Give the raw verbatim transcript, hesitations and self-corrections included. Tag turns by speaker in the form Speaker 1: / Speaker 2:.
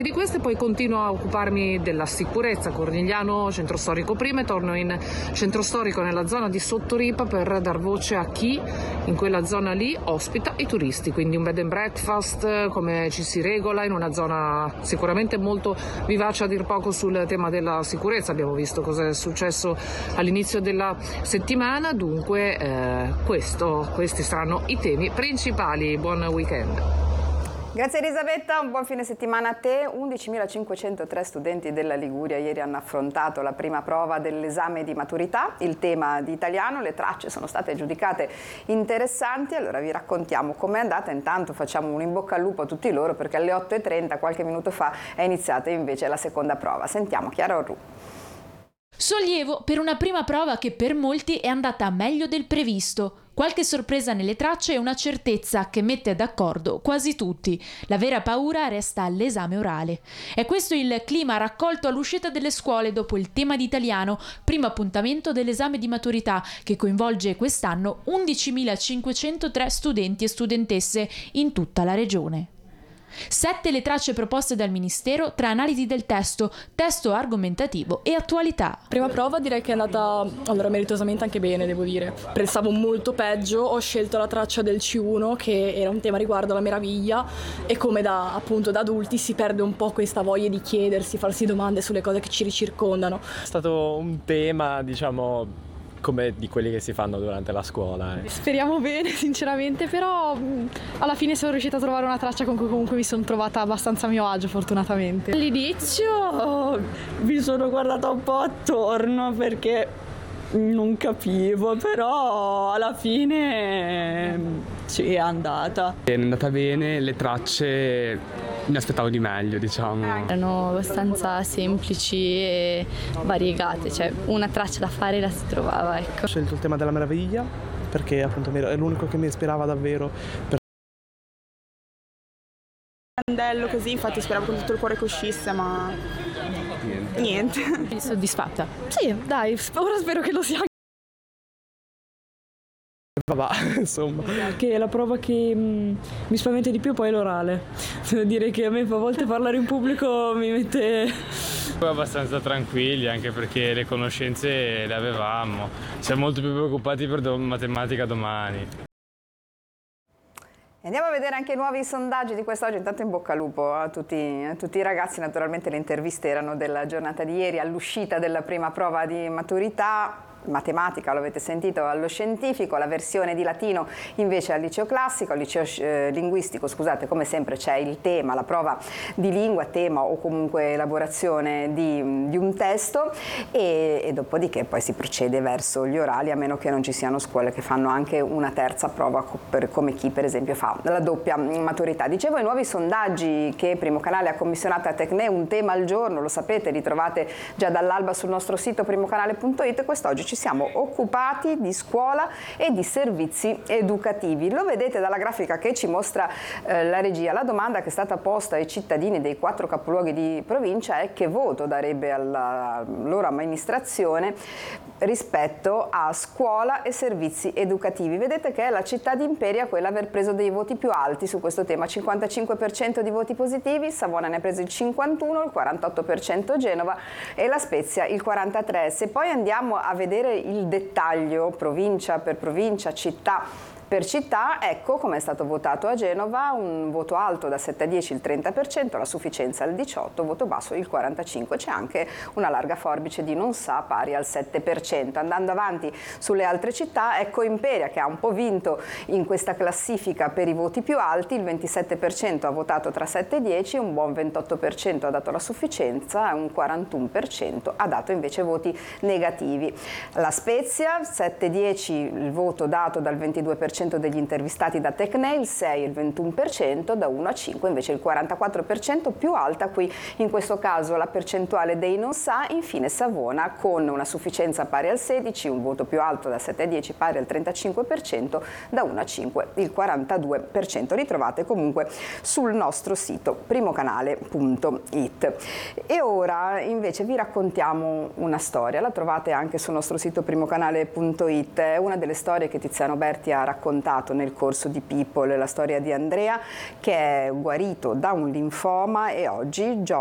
Speaker 1: Di queste poi continuo a occuparmi della sicurezza. Cornigliano, centro storico prima, e torno in centro storico nella zona di Sottoripa per dar voce a chi in quella zona lì ospita i turisti, quindi un bed and breakfast, come ci si regola in una zona sicuramente molto vivace a dir poco sul tema della sicurezza. Abbiamo visto cosa è successo all'inizio della settimana, dunque eh, questo, questi saranno i temi principali. Buon weekend.
Speaker 2: Grazie Elisabetta, un buon fine settimana a te. undicimilacinquecentotre studenti della Liguria ieri hanno affrontato la prima prova dell'esame di maturità, il tema di italiano, le tracce sono state giudicate interessanti, allora vi raccontiamo com'è andata. Intanto facciamo un in bocca al lupo a tutti loro perché alle otto e trenta, qualche minuto fa, è iniziata invece la seconda prova. Sentiamo Chiara Orru.
Speaker 3: Sollievo per una prima prova che per molti è andata meglio del previsto. Qualche sorpresa nelle tracce e una certezza che mette d'accordo quasi tutti. La vera paura resta all'esame orale. È questo il clima raccolto all'uscita delle scuole dopo il tema di italiano, primo appuntamento dell'esame di maturità che coinvolge quest'anno undicimilacinquecentotre studenti e studentesse in tutta la regione. Sette le tracce proposte dal Ministero tra analisi del testo, testo argomentativo e attualità.
Speaker 4: Prima prova direi che è andata allora meritosamente anche bene, devo dire. Pensavo molto peggio, ho scelto la traccia del C uno che era un tema riguardo alla meraviglia e come da appunto da adulti si perde un po' questa voglia di chiedersi, farsi domande sulle cose che ci ricircondano.
Speaker 5: È stato un tema, diciamo, come di quelli che si fanno durante la scuola. Eh.
Speaker 6: Speriamo bene sinceramente, però mh, alla fine sono riuscita a trovare una traccia con cui comunque mi sono trovata abbastanza a mio agio fortunatamente.
Speaker 7: All'inizio mi sono guardata un po' attorno perché non capivo, però alla fine sì, è andata.
Speaker 8: È andata bene, le tracce mi aspettavo di meglio, diciamo.
Speaker 9: Erano abbastanza semplici e variegate, cioè una traccia da fare la si trovava, ecco.
Speaker 10: Ho scelto il tema della meraviglia perché appunto è l'unico che mi ispirava davvero. Per...
Speaker 11: Andello così, infatti speravo con tutto il cuore che uscisse, ma niente. Niente.
Speaker 6: Soddisfatta? Sì, dai, ora spero che lo sia.
Speaker 10: Vabbè, insomma.
Speaker 7: Che la prova che mh, mi spaventa di più poi è l'orale. Devo dire che a me a volte parlare in pubblico mi mette...
Speaker 5: Abbastanza tranquilli, anche perché le conoscenze le avevamo. Siamo molto più preoccupati per do- matematica domani.
Speaker 2: Andiamo a vedere anche i nuovi sondaggi di quest'oggi. Intanto in bocca al lupo a tutti, a tutti i ragazzi. Naturalmente le interviste erano della giornata di ieri all'uscita della prima prova di maturità. Matematica, lo avete sentito, allo scientifico, la versione di latino invece al liceo classico, al liceo eh, linguistico, scusate, come sempre c'è il tema, la prova di lingua, tema o comunque elaborazione di, di un testo e, e dopodiché poi si procede verso gli orali, a meno che non ci siano scuole che fanno anche una terza prova per, come chi per esempio fa la doppia maturità. Dicevo i nuovi sondaggi che Primo Canale ha commissionato a Tecne, un tema al giorno, lo sapete, li trovate già dall'alba sul nostro sito primocanale punto it e quest'oggi ci siamo occupati di scuola e di servizi educativi. Lo vedete dalla grafica che ci mostra eh, la regia. La domanda che è stata posta ai cittadini dei quattro capoluoghi di provincia è che voto darebbe alla loro amministrazione rispetto a scuola e servizi educativi. Vedete che è la città di Imperia quella a aver preso dei voti più alti su questo tema, cinquantacinque per cento di voti positivi, Savona ne ha preso il cinquantuno per cento, il quarantotto per cento Genova e La Spezia il quarantatré per cento. Se poi andiamo a vedere il dettaglio provincia per provincia, città per città, ecco come è stato votato a Genova, un voto alto da sette a dieci il trenta per cento, la sufficienza il diciotto per cento, voto basso il quarantacinque per cento, c'è anche una larga forbice di non sa pari al sette per cento. Andando avanti sulle altre città, ecco Imperia che ha un po' vinto in questa classifica per i voti più alti, il ventisette per cento ha votato tra sette e dieci, un buon ventotto per cento ha dato la sufficienza e un quarantuno per cento ha dato invece voti negativi. La Spezia, sette a dieci il voto dato dal ventidue per cento degli intervistati da Tecne, il sei e il ventuno per cento, da uno a cinque invece il quarantaquattro per cento, più alta qui in questo caso la percentuale dei non sa. Infine Savona con una sufficienza pari al sedici, un voto più alto da sette a dieci pari al trentacinque per cento, da uno a cinque il quarantadue per cento. Li trovate comunque sul nostro sito primocanale punto it. E ora invece vi raccontiamo una storia, la trovate anche sul nostro sito primocanale punto it, è una delle storie che Tiziano Berti ha raccontato raccontato nel corso di People la storia di Andrea, che è guarito da un linfoma e oggi gioca